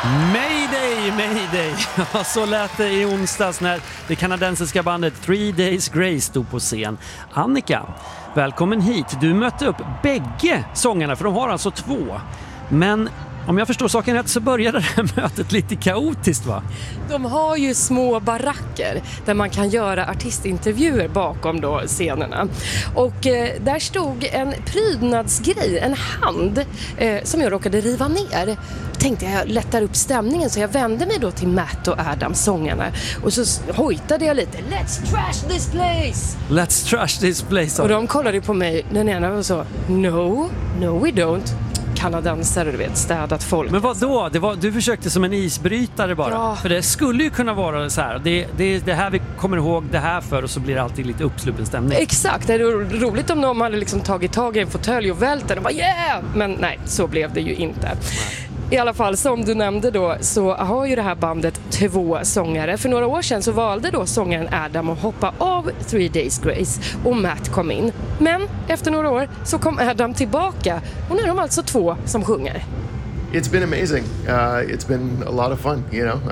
Mayday, mayday. Ja, så lät det i onsdags när det kanadensiska bandet 3 Days Grace stod på scen. Annika, välkommen hit. Du mötte upp bägge sångarna, för de har alltså 2. Men om jag förstår saken rätt så började det här mötet lite kaotiskt, va? De har ju små baracker där man kan göra artistintervjuer bakom då scenerna. Och där stod en prydnadsgrej, en hand som jag råkade riva ner. Tänkte jag lättar upp stämningen, så jag vände mig då till Matt och Adam, sångarna. Och så hojtade jag lite, let's trash this place! Let's trash this place. Och de kollade på mig, den ena var så, no we don't. Kanadensare, du vet, städat folk. Men vad då? Du försökte som en isbrytare bara. Ja. För det skulle ju kunna vara så här. Det här vi kommer ihåg det här för, och så blir det alltid lite uppsluppen stämning. Exakt, det är roligt om de hade liksom tagit tag i en fåtölj och vält den och bara yeah! Men nej, så blev det ju inte. Nej. I alla fall, som du nämnde då, så har ju det här bandet 2 sångare. För några år sedan så valde då sångaren Adam att hoppa av 3 Days Grace och Matt kom in. Men efter några år så kom Adam tillbaka och nu är de alltså 2 som sjunger. It's been amazing. It's been a lot of fun, you know.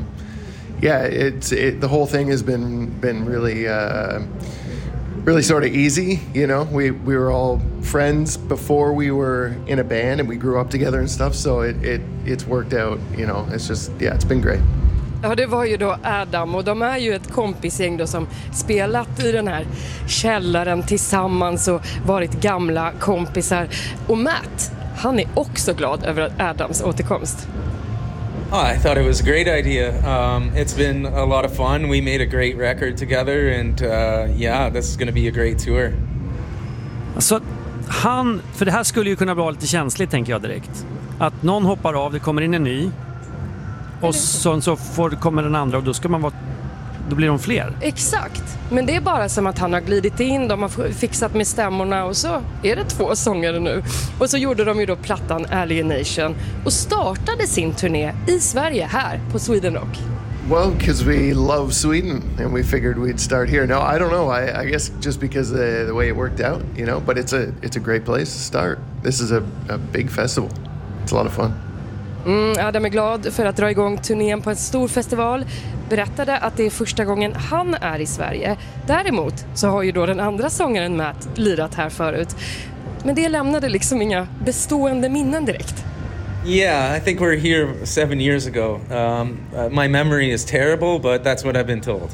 The whole thing has been really sort of easy, you know. We were all friends before we were in a band, and we grew up together and stuff, so it's worked out, you know. It's just, it's been great. Ja, det var ju då Adam, och de är ju ett kompisgäng då som spelat i den här källaren tillsammans och varit gamla kompisar. Och Matt, han är också glad över Adams återkomst. I thought it was a great idea. It's been a lot of fun. We made a great record together, and this is going to be a great tour. Alltså, för det här skulle ju kunna vara lite känsligt, tänker jag direkt. Att någon hoppar av, det kommer in en ny, och så kommer den andra, och då blir de fler. Exakt, men det är bara som att han har glidit in, de har fixat med stämmorna och så är det 2 sångare nu. Och så gjorde de ju då plattan Alienation och startade sin turné i Sverige här på Sweden Rock. Well, because we love Sweden and we figured we'd start here. No, I don't know. I guess just because the way it worked out, you know, but it's a great place to start. This is a big festival. It's a lot of fun. Adam är glad för att dra igång turnén på en stor festival. Berättade att det är första gången han är i Sverige. Däremot så har ju då den andra sångaren Matt lirat här förut. Men det lämnade liksom inga bestående minnen direkt. Yeah, I think we're here 7 years ago. My memory is terrible, but that's what I've been told.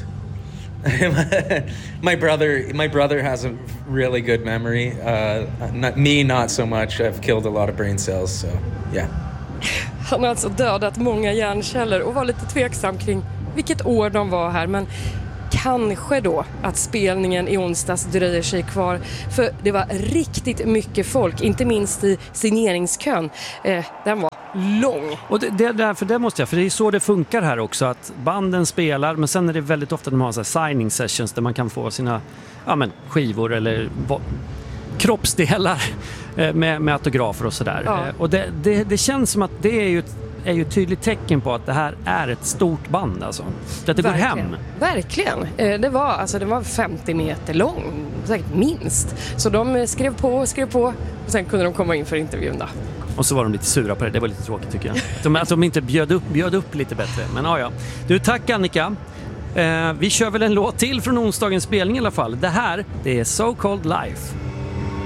My brother has a really good memory. Not so much. I've killed a lot of brain cells, so yeah. Han har alltså dödat många hjärnceller och var lite tveksam kring vilket år de var här. Men kanske då att spelningen i onsdags dröjer sig kvar. För det var riktigt mycket folk, inte minst i signeringskön. Den var lång. Och för det måste jag, för det är så det funkar här också, att banden spelar, men sen är det väldigt ofta de har så här signing sessions där man kan få sina skivor eller kroppsdelar med autografer och sådär. Ja. Och det känns som att det är ju ett tydligt tecken på att det här är ett stort band, alltså. Att det går hem. Verkligen. Det var 50 meter lång, säkert minst. Så de skrev på och sen kunde de komma in för intervjun då. Och så var de lite sura på det. Det var lite tråkigt, tycker jag. Att de inte bjöd upp lite bättre. Men ja. Du, tack Annika. Vi kör väl en låt till från onsdagens spelning i alla fall. Det här, det är So Cold Life.